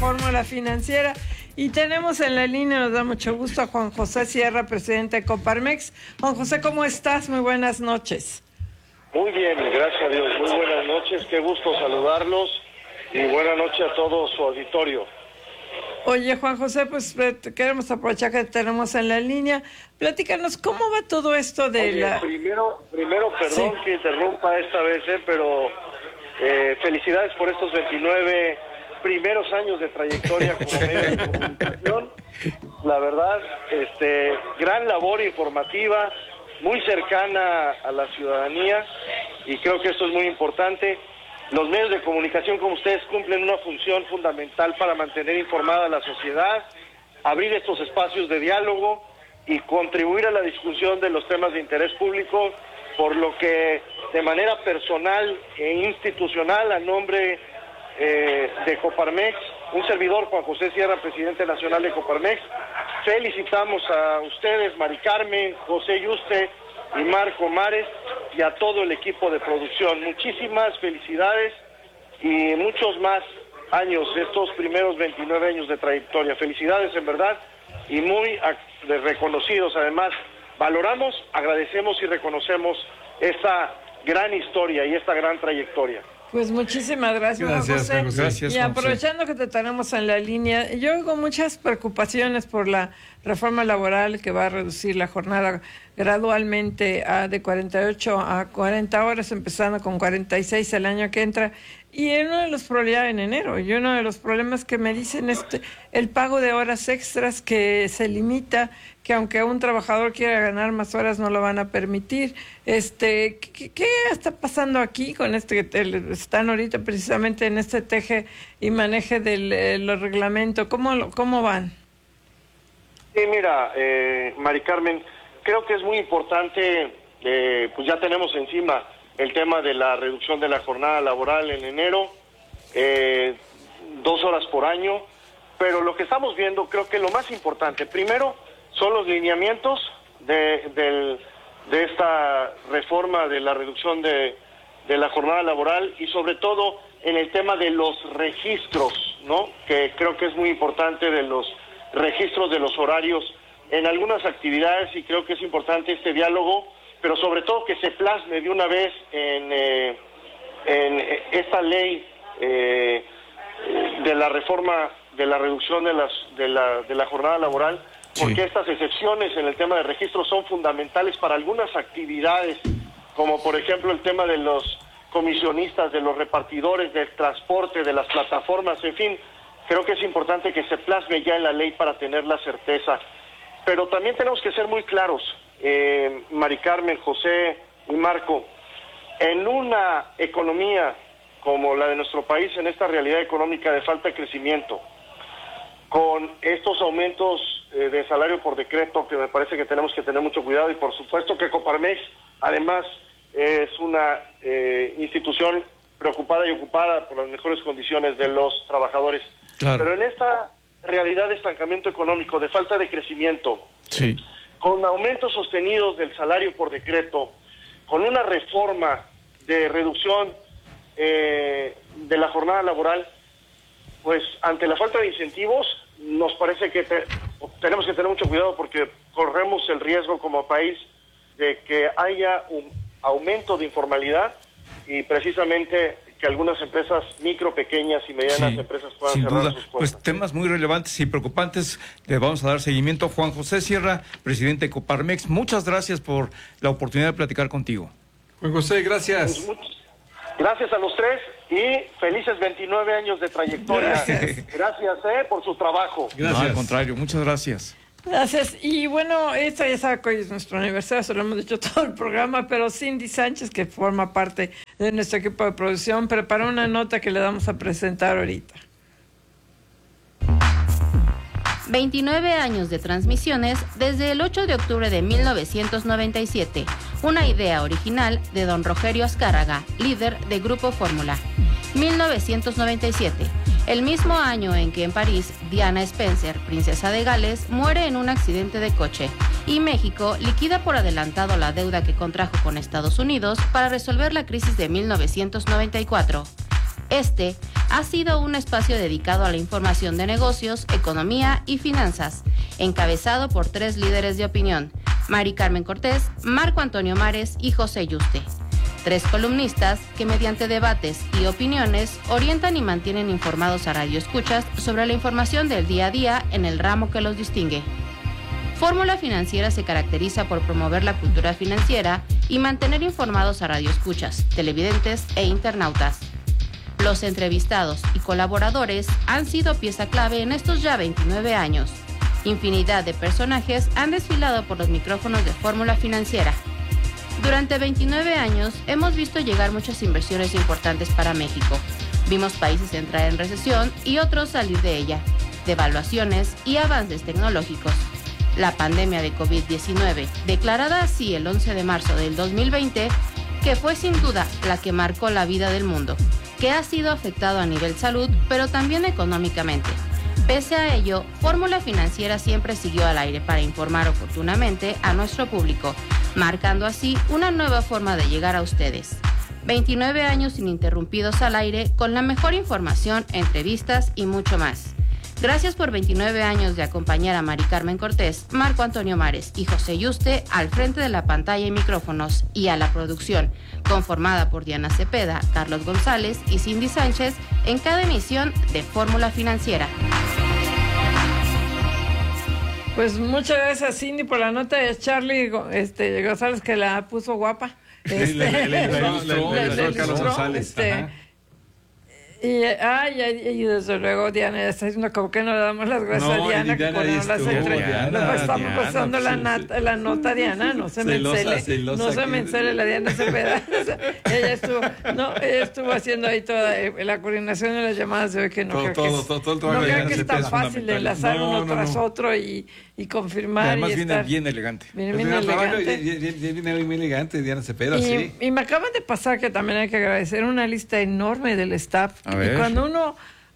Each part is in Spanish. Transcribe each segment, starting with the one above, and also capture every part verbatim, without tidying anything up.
Fórmula Financiera. Y tenemos en la línea, nos da mucho gusto, a Juan José Sierra, presidente de Coparmex. Juan José, ¿cómo estás? Muy buenas noches. Muy bien, gracias a Dios. Muy buenas noches, qué gusto saludarlos y buenas noches a todo su auditorio. Oye, Juan José, pues queremos aprovechar que tenemos en la línea. Platícanos, ¿cómo va todo esto de Oye, la...? Primero, primero perdón sí. que interrumpa esta vez, eh, pero eh, felicidades por estos veintinueve primeros años de trayectoria como medio de comunicación. La verdad, este, gran labor informativa, muy cercana a la ciudadanía, y creo que esto es muy importante. Los medios de comunicación como ustedes cumplen una función fundamental para mantener informada a la sociedad, abrir estos espacios de diálogo y contribuir a la discusión de los temas de interés público, por lo que de manera personal e institucional, a nombre eh, de Coparmex, un servidor, Juan José Sierra, presidente nacional de Coparmex, felicitamos a ustedes, Mari Carmen, José Yuste y Marco Mares, y a todo el equipo de producción. Muchísimas felicidades y muchos más años, estos primeros veintinueve años de trayectoria. Felicidades en verdad, y muy reconocidos. Además, valoramos, agradecemos y reconocemos esta gran historia y esta gran trayectoria. Pues muchísimas gracias, gracias Juan José. Gracias, y aprovechando que te tenemos en la línea, yo oigo muchas preocupaciones por la reforma laboral que va a reducir la jornada gradualmente a de cuarenta y ocho a cuarenta horas, empezando con cuarenta y seis el año que entra. Y uno de los problemas en enero, y uno de los problemas que me dicen es el pago de horas extras, que se limita, que aunque un trabajador quiera ganar más horas no lo van a permitir. Este, ¿qué, qué está pasando aquí con este? Están ahorita precisamente en este teje y maneje de los reglamentos. ¿Cómo, cómo van? Sí, mira, eh, Mari Carmen, creo que es muy importante, eh, pues ya tenemos encima el tema de la reducción de la jornada laboral en enero, eh, dos horas por año, pero lo que estamos viendo, creo que lo más importante, primero, son los lineamientos de, del, de esta reforma de la reducción de, de la jornada laboral, y sobre todo en el tema de los registros, ¿no? Que creo que es muy importante, de los registros de los horarios en algunas actividades, y creo que es importante este diálogo, pero sobre todo que se plasme de una vez en, eh, en esta ley eh, de la reforma de la reducción de, las, de, la, de la jornada laboral, porque sí. Estas excepciones en el tema de registro son fundamentales para algunas actividades, como por ejemplo el tema de los comisionistas, de los repartidores, del transporte, de las plataformas, en fin, creo que es importante que se plasme ya en la ley para tener la certeza. Pero también tenemos que ser muy claros, eh, Mari Carmen, José y Marco, en una economía como la de nuestro país, en esta realidad económica de falta de crecimiento, con estos aumentos eh, de salario por decreto, que me parece que tenemos que tener mucho cuidado, y por supuesto que Coparmex, además, es una eh, institución preocupada y ocupada por las mejores condiciones de los trabajadores. Claro. Pero en esta realidad de estancamiento económico, de falta de crecimiento, sí. con aumentos sostenidos del salario por decreto, con una reforma de reducción eh, de la jornada laboral, pues ante la falta de incentivos, nos parece que te, tenemos que tener mucho cuidado, porque corremos el riesgo como país de que haya un aumento de informalidad, y precisamente que algunas empresas micro, pequeñas y medianas sí, empresas puedan sin cerrar duda. sus puertas. Pues temas muy relevantes y preocupantes, le vamos a dar seguimiento. Juan José Sierra, presidente de Coparmex, muchas gracias por la oportunidad de platicar contigo. Juan José, gracias. Pues muchas, gracias a los tres y felices veintinueve años de trayectoria. Gracias, gracias eh, por su trabajo. Gracias. No, al contrario, muchas gracias. Gracias. Y bueno, esto ya sabe que hoy es nuestro aniversario, se lo hemos dicho todo el programa, pero Cindy Sánchez, que forma parte de nuestro equipo de producción, preparó una nota que le vamos a presentar ahorita. veintinueve años de transmisiones desde el ocho de octubre de mil novecientos noventa y siete. Una idea original de don Rogerio Azcárraga, líder de Grupo Fórmula. mil novecientos noventa y siete. El mismo año en que en París, Diana Spencer, princesa de Gales, muere en un accidente de coche, y México liquida por adelantado la deuda que contrajo con Estados Unidos para resolver la crisis de mil novecientos noventa y cuatro. Este ha sido un espacio dedicado a la información de negocios, economía y finanzas, encabezado por tres líderes de opinión, Mari Carmen Cortés, Marco Antonio Mares y José Yuste. Tres columnistas que mediante debates y opiniones orientan y mantienen informados a radioescuchas sobre la información del día a día en el ramo que los distingue. Fórmula Financiera se caracteriza por promover la cultura financiera y mantener informados a radioescuchas, televidentes e internautas. Los entrevistados y colaboradores han sido pieza clave en estos ya veintinueve años. Infinidad de personajes han desfilado por los micrófonos de Fórmula Financiera. Durante veintinueve años hemos visto llegar muchas inversiones importantes para México. Vimos países entrar en recesión y otros salir de ella, devaluaciones y avances tecnológicos. La pandemia de COVID diecinueve, declarada así el once de marzo del dos mil veinte, que fue sin duda la que marcó la vida del mundo, que ha sido afectado a nivel salud, pero también económicamente. Pese a ello, Fórmula Financiera siempre siguió al aire para informar oportunamente a nuestro público, marcando así una nueva forma de llegar a ustedes. veintinueve años ininterrumpidos al aire con la mejor información, entrevistas y mucho más. Gracias por veintinueve años de acompañar a Mari Carmen Cortés, Marco Antonio Mares y José Yuste al frente de la pantalla y micrófonos, y a la producción, conformada por Diana Cepeda, Carlos González y Cindy Sánchez, en cada emisión de Fórmula Financiera. Pues muchas gracias, Cindy, por la nota de Charlie este, González, que la puso guapa. Este, le, le, le, ilustró, le, le, le, le Carlos González. Este, y, ay, y, y desde luego Diana está diciendo como que no le damos las gracias no, a Diana, que ponemos las entrevistas. Estamos Diana, pasando pues, la, nata, la nota Diana, no se me encele, no se me encele la Diana Cepeda. O sea, ella estuvo, no, ella estuvo haciendo ahí toda eh, la coordinación de las llamadas de hoy, que no todo, creo todo, que es, todo, todo, todo no creo que es tan fácil de enlazar no, uno no, tras no. otro y, y confirmar. Y además y viene estar, bien elegante. Viene bien elegante. Viene muy elegante Diana Cepeda, y, sí. Y me acaban de pasar que también hay que agradecer una lista enorme del staff. A ver. Y cuando uno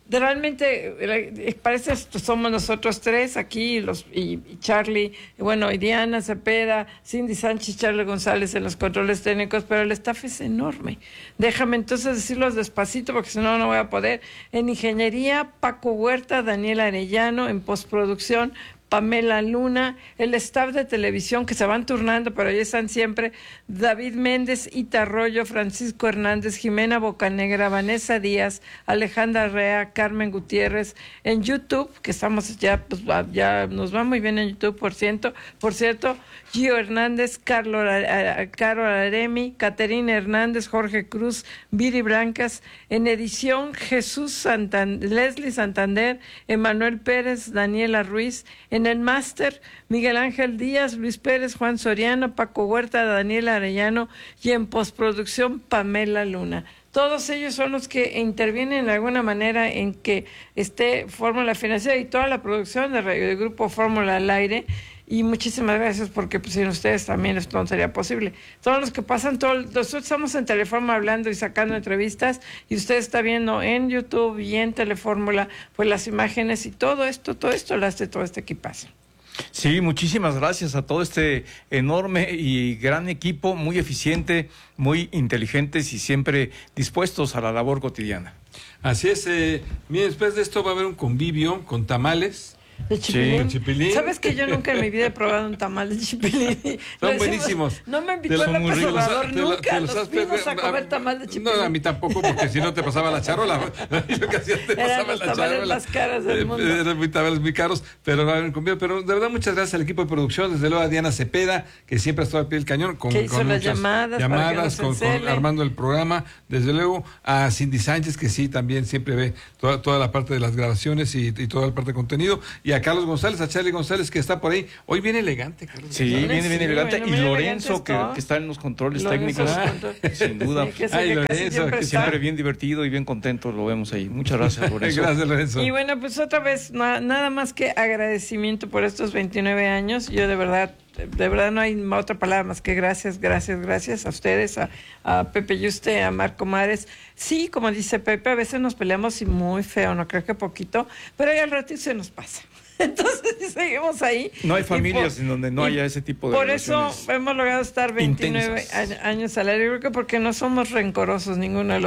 realmente parece que somos nosotros tres aquí, los y, y Charlie, y bueno, y Diana Cepeda, Cindy Sánchez, Charlie González en los controles técnicos, pero el staff es enorme. Déjame entonces decirlos despacito porque si no, no voy a poder. En ingeniería, Paco Huerta, Daniel Arellano; en postproducción, Pamela Luna; el staff de televisión que se van turnando, pero ahí están siempre: David Méndez, Ita Arroyo, Francisco Hernández, Jimena Bocanegra, Vanessa Díaz, Alejandra Rea, Carmen Gutiérrez. En YouTube, que estamos ya, pues ya nos va muy bien en YouTube, por cierto, por cierto, Gio Hernández, Carlo, Caro Aremi, Caterina Hernández, Jorge Cruz, Viri Blancas. En edición, Jesús Santander, Leslie Santander, Emanuel Pérez, Daniela Ruiz. En el máster, Miguel Ángel Díaz, Luis Pérez, Juan Soriano, Paco Huerta, Daniela Arellano, y en postproducción, Pamela Luna. Todos ellos son los que intervienen de alguna manera en que esté Fórmula Financiera y toda la producción de Radio del Grupo Fórmula al aire. Y muchísimas gracias, porque pues, sin ustedes también esto no sería posible. Todos los que pasan, todo, nosotros estamos en Telefórmula hablando y sacando entrevistas, y usted está viendo en YouTube y en Telefórmula pues las imágenes y todo esto, todo esto lo hace todo este equipazo. Sí, muchísimas gracias a todo este enorme y gran equipo, muy eficiente, muy inteligentes y siempre dispuestos a la labor cotidiana. Así es, eh, miren, después de esto va a haber un convivio con tamales. De chipilín. Sí, chipilín. ¿Sabes que yo nunca en mi vida he probado un tamal de chipilín? Son decimos, buenísimos. No me invitó el López Obrador nunca. Te lo, te los fuimos a comer a, tamal de chipilín. No, a mí tampoco, porque si no te pasaba la charola. Lo que hacías te Eran pasaba los la tamales charola. más caros del mundo. Eran muy tamales muy caros, pero va a haber un convivio. Pero de verdad, muchas gracias al equipo de producción, desde luego a Diana Cepeda, que siempre ha estado al pie del cañón. Con, que hizo con las muchas llamadas, llamadas con, con armando el programa. Desde luego a Cindy Sánchez, que sí, también siempre ve toda, toda la parte de las grabaciones y, y toda la parte de contenido. Y a Carlos González, a Charlie González, que está por ahí. Hoy viene elegante, Carlos. Sí, González. viene bien sí, elegante. bueno, y muy Lorenzo, que, elegante que está en los controles Lorenzo técnicos, ah, sin duda. Sí, que Ay, que Lorenzo, siempre, que siempre bien divertido y bien contento, lo vemos ahí. Muchas gracias, Lorenzo. Gracias, Lorenzo. Y bueno, pues otra vez, na, nada más que agradecimiento por estos veintinueve años. Yo de verdad, de verdad no hay otra palabra más que gracias, gracias, gracias a ustedes, a, a Pepe Yuste, a Marco Mares. Sí, como dice Pepe, a veces nos peleamos y muy feo, no creo que poquito, pero ahí al ratito se nos pasa. Entonces seguimos ahí. No hay familias por, en donde no haya ese tipo de por relaciones. eso hemos logrado estar veintinueve intensas. años al aire, creo que porque no somos rencorosos ninguno de los tres.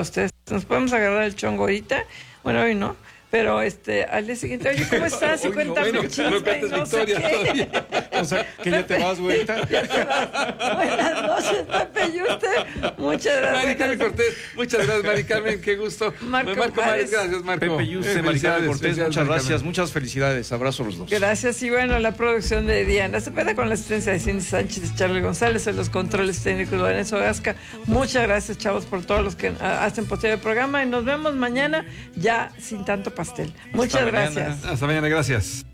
Nos podemos agarrar el chongo ahorita. Bueno, hoy no. Pero este, al día siguiente, oye, ¿cómo estás? Y cuéntame no, un chisme, no cuentes no sé Victoria qué. todavía. O sea, que ya te vas, güerita. Buenas noches, Pepe y usted. Muchas gracias. Mari Carmen Cortés, muchas gracias, Mari Carmen, qué gusto. Marco Marco Mares. gracias, Marco. Pepe Yuste, Eh, Mari Carmen felicidades, Cortés, felicidades, muchas Mari gracias, Carmen. muchas felicidades. Abrazo a los dos. Gracias. Y bueno, la producción de Diana Cepeda con la asistencia de Cindy Sánchez y Charlie González en los controles técnicos de Vanessa Gasca. Muchas gracias, chavos, por todos los que ah, hacen posible el programa. Y nos vemos mañana ya sin tanto pastel. Muchas Hasta gracias. mañana. Hasta mañana, gracias.